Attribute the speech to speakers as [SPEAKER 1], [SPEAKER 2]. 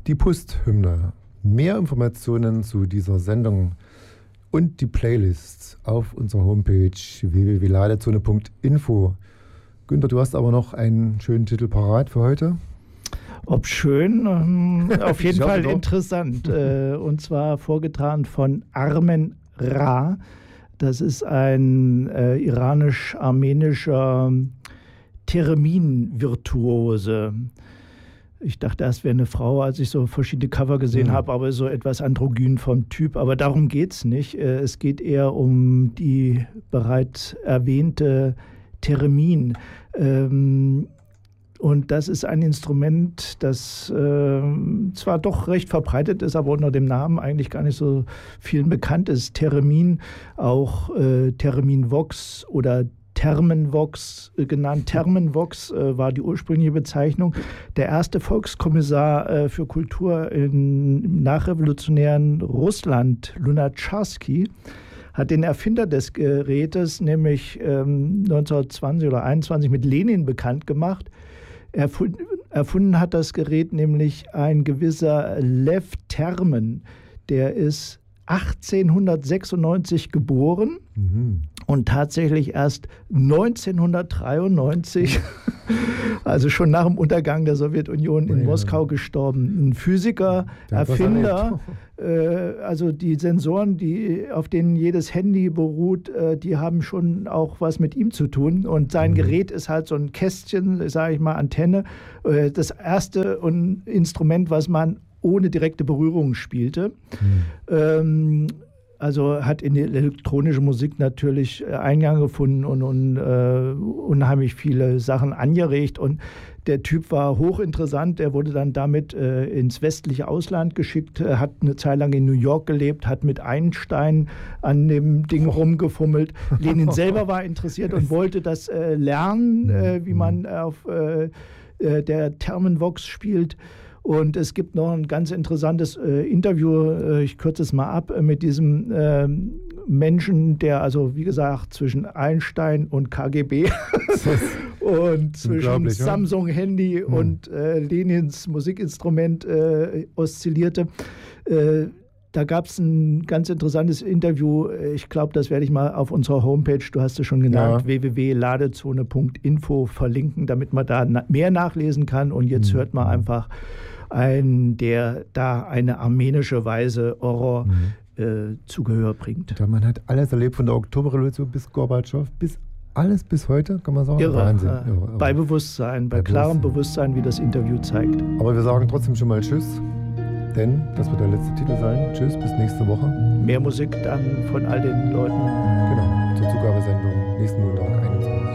[SPEAKER 1] Die Pust-Hymne. Mehr Informationen zu dieser Sendung und die Playlists auf unserer Homepage www.ladezone.info. Günther, du hast aber noch einen schönen Titel parat für heute.
[SPEAKER 2] Ob schön, auf jeden Fall interessant. Und zwar vorgetragen von Armen Ra. Das ist ein iranisch-armenischer Theremin-Virtuose. Ich dachte erst, wäre eine Frau, als ich so verschiedene Cover gesehen habe, aber so etwas androgyn vom Typ. Aber darum geht es nicht. Es geht eher um die bereits erwähnte Theremin. Und das ist ein Instrument, das zwar doch recht verbreitet ist, aber unter dem Namen eigentlich gar nicht so vielen bekannt ist. Theremin, auch Theremin-Vox oder Termenvox genannt. Termenvox war die ursprüngliche Bezeichnung. Der erste Volkskommissar für Kultur im nachrevolutionären Russland, Lunacharsky, hat den Erfinder des Gerätes nämlich 1920 oder 1921 mit Lenin bekannt gemacht. Erfunden hat das Gerät nämlich ein gewisser Lev Termen. Der ist 1896 geboren und tatsächlich erst 1993, also schon nach dem Untergang der Sowjetunion in Moskau gestorben. Ein Physiker, Erfinder, also die Sensoren, auf denen jedes Handy beruht, die haben schon auch was mit ihm zu tun. Und sein Gerät ist halt so ein Kästchen, sage ich mal, Antenne. Das erste Instrument, was man ohne direkte Berührung spielte. Also hat in die elektronische Musik natürlich Eingang gefunden und unheimlich viele Sachen angeregt. Und der Typ war hochinteressant. Er wurde dann damit ins westliche Ausland geschickt, hat eine Zeit lang in New York gelebt, hat mit Einstein an dem Ding rumgefummelt. Lenin selber war interessiert und wollte das lernen, wie man auf der Termenvox spielt. Und es gibt noch ein ganz interessantes Interview, ich kürze es mal ab, mit diesem Menschen, der also, wie gesagt, zwischen Einstein und KGB und zwischen Samsung-Handy und Lenins Musikinstrument oszillierte. Da gab es ein ganz interessantes Interview. Ich glaube, das werde ich mal auf unserer Homepage, du hast es schon genannt, www.ladezone.info verlinken, damit man da mehr nachlesen kann. Und jetzt hört man einfach einen, der da eine armenische Weise Horror zu Gehör bringt.
[SPEAKER 1] Man hat alles erlebt, von der Oktoberrevolution bis Gorbatschow, alles bis heute, kann man sagen.
[SPEAKER 2] Irre.
[SPEAKER 1] Wahnsinn.
[SPEAKER 2] Irre. Bei Bewusstsein, bei klarem Bewusstsein, wie das Interview zeigt.
[SPEAKER 1] Aber wir sagen trotzdem schon mal Tschüss, denn das wird der letzte Titel sein. Tschüss, bis nächste Woche.
[SPEAKER 2] Mehr Musik dann von all den Leuten.
[SPEAKER 1] Genau, zur Zugabesendung nächsten Montag 21.